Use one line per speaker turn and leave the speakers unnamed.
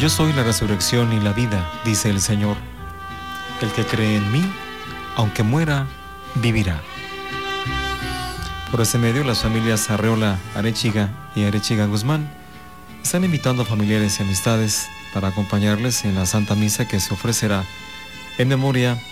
Yo soy la resurrección y la vida, dice el Señor. El que cree en mí, aunque muera, vivirá. Por ese medio, las familias Arreola Arechiga y Arechiga Guzmán están invitando a familiares y amistades para acompañarles en la Santa Misa que se ofrecerá en memoria